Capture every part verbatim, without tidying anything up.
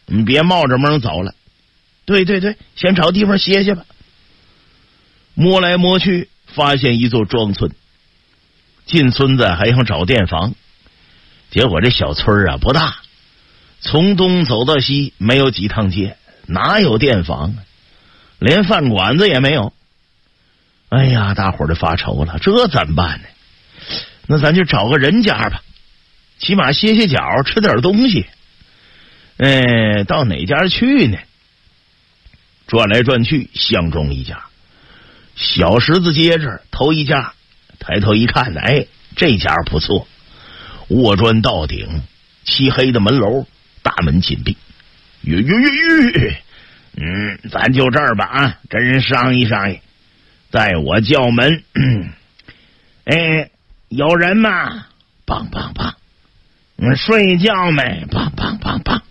你别冒着蒙走了。对对对，先找地方歇歇吧。摸来摸去，发现一座庄村。进村子还想找店房，结果这小村啊不大，从东走到西没有几趟街，哪有店房啊？连饭馆子也没有。哎呀，大伙儿就发愁了，这怎么办呢？那咱就找个人家吧，起码歇歇脚，吃点东西。哎，到哪家去呢？转来转去，相中一家小十字街这儿头一家，抬头一看，哎，这家不错，卧砖到顶，漆黑的门楼，大门紧闭。吁吁吁吁，嗯，咱就这儿吧啊，跟人商议商议，待我叫门。哎，有人吗？梆梆梆。嗯，睡觉没？梆梆梆梆。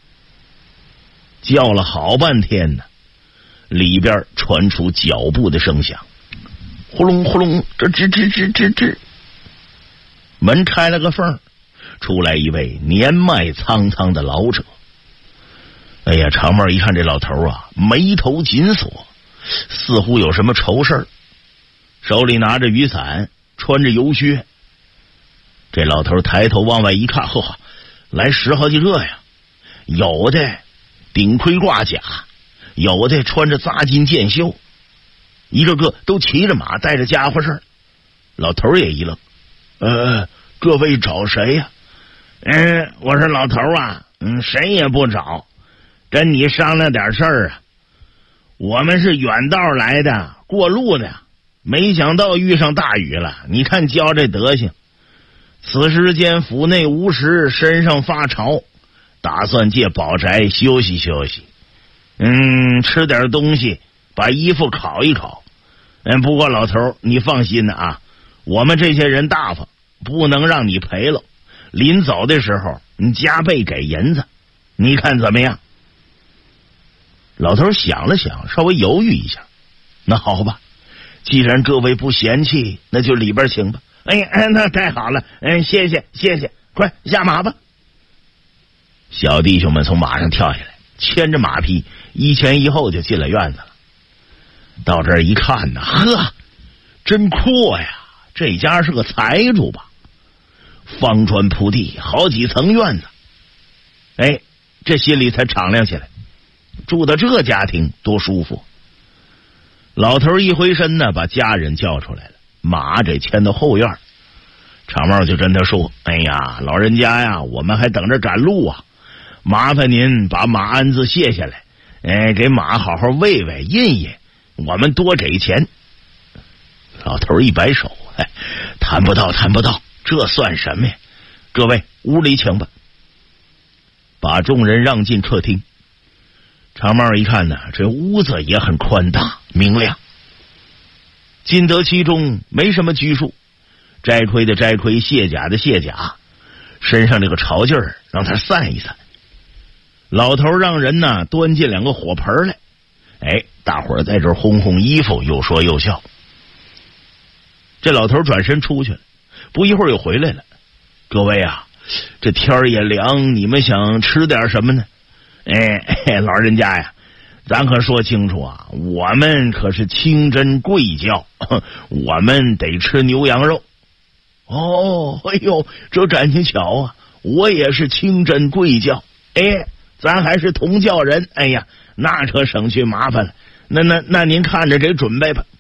叫了好半天呢，里边传出脚步的声响，呼隆呼隆，这吱吱吱吱吱。门开了个缝，出来一位年迈苍苍的老者。哎呀，长帽一看这老头啊，眉头紧锁，似乎有什么愁事儿，手里拿着雨伞，穿着油靴。这老头抬头往外一看，呵，来十好几个呀，有的顶盔挂甲，有的穿着扎金箭袖，一个个都骑着马，带着家伙事儿。老头也一愣，呃，各位找谁呀？嗯，我说老头啊，嗯，谁也不找，跟你商量点事儿啊。我们是远道来的，过路的，没想到遇上大雨了。你看教这德行，此时间府内无食，身上发潮，打算借宝宅休息休息。嗯，吃点东西，把衣服烤一烤。嗯，不过老头你放心的啊，我们这些人大方，不能让你赔了。临走的时候，你加倍给银子，你看怎么样？老头想了想，稍微犹豫一下。那好吧，既然各位不嫌弃，那就里边请吧。哎哎，那太好了，嗯，谢谢谢谢，快下马吧。小弟兄们从马上跳下来，牵着马匹一前一后就进了院子了。到这儿一看呢，呵，真阔呀！这家是个财主吧？方砖铺地，好几层院子。哎，这心里才敞亮起来，住到这家庭多舒服。老头一回身呢，把家人叫出来了，马这牵到后院。长帽就跟他说：“哎呀，老人家呀，我们还等着赶路啊，麻烦您把马鞍子卸下来，哎，给马好好喂喂印印，我们多给钱。”老头一摆手：“哎，谈不到，谈不到，这算什么呀？各位屋里请吧。”把众人让进客厅。长帽一看呢，这屋子也很宽大明亮，进得其中没什么拘束，摘盔的摘盔，卸甲的卸甲，身上这个潮劲儿让他散一散。老头让人呢端进两个火盆来，哎，大伙儿在这儿烘烘衣服，又说又笑。这老头转身出去了，不一会儿又回来了。各位啊，这天儿也凉，你们想吃点什么呢？哎，老人家呀，咱可说清楚啊，我们可是清真贵教，我们得吃牛羊肉。哦，哎呦，这感情巧啊，我也是清真贵教，哎，咱还是同教人。哎呀，那可省去麻烦了。那那那您看着给准备吧。